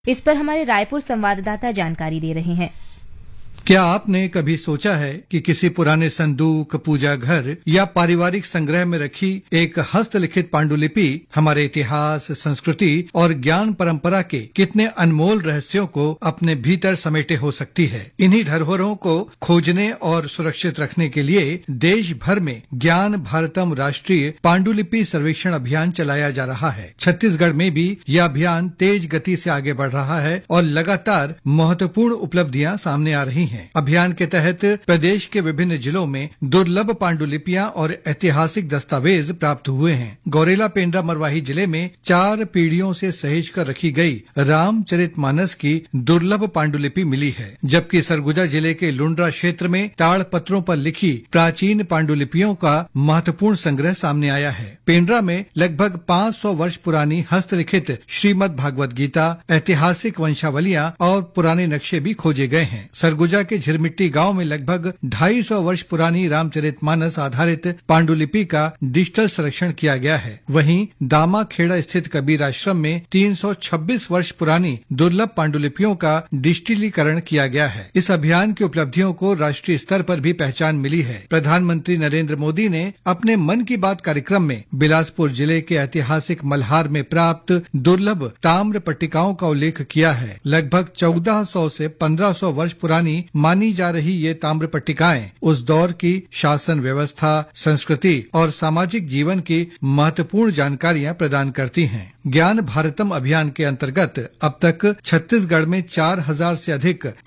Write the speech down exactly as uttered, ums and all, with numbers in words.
इस पर हमारे रायपुर संवाददाता जानकारी दे रहे हैं। क्या आपने कभी सोचा है कि किसी पुराने संदूक, पूजा घर या पारिवारिक संग्रह में रखी एक हस्तलिखित पांडुलिपि हमारे इतिहास, संस्कृति और ज्ञान परंपरा के कितने अनमोल रहस्यों को अपने भीतर समेटे हो सकती है। इन्हीं धरोहरों को खोजने और सुरक्षित रखने के लिए देश भर में ज्ञान भारतम राष्ट्रीय पांडुलिपि सर्वेक्षण अभियान चलाया जा रहा है। छत्तीसगढ़ में भी यह अभियान तेज गति से आगे बढ़ रहा है और लगातार महत्वपूर्ण उपलब्धियां सामने आ रही हैं। अभियान के तहत प्रदेश के विभिन्न जिलों में दुर्लभ पांडुलिपियां और ऐतिहासिक दस्तावेज प्राप्त हुए हैं। गौरेला पेंड्रा मरवाही जिले में चार पीढ़ियों से सहेज कर रखी गई रामचरितमानस की दुर्लभ पांडुलिपि मिली है, जबकि सरगुजा जिले के लुंड्रा क्षेत्र में ताड़ पत्रों पर लिखी प्राचीन पांडुलिपियों का महत्वपूर्ण संग्रह सामने आया है। पेंड्रा में लगभग पाँच सौ वर्ष पुरानी हस्तलिखित श्रीमद् भागवत गीता, ऐतिहासिक वंशावलियां और पुराने नक्शे भी खोजे गए हैं। सरगुजा के झिरमिट्टी गांव में लगभग ढाई सौ वर्ष पुरानी रामचरितमानस आधारित पांडुलिपि का डिजिटल संरक्षण किया गया है। वहीं दामा खेड़ा स्थित कबीर आश्रम में तीन सौ छब्बीस वर्ष पुरानी दुर्लभ पांडुलिपियों का डिजिटलीकरण किया गया है। इस अभियान की उपलब्धियों को राष्ट्रीय स्तर पर भी पहचान मिली है। प्रधानमंत्री नरेंद्र मोदी ने अपने मन की बात कार्यक्रम में बिलासपुर जिले के ऐतिहासिक मल्हार में प्राप्त दुर्लभ ताम्र पट्टिकाओं का उल्लेख किया है। लगभग चौदह सौ से पंद्रह सौ वर्ष पुरानी मानी जा रही ये ताम्र पट्टिकाएं उस दौर की शासन व्यवस्था, संस्कृति और सामाजिक जीवन की महत्वपूर्ण जानकारियां प्रदान करती हैं। ज्ञान भारतम अभियान के अंतर्गत अब तक छत्तीसगढ़ में चार हजार से अधिक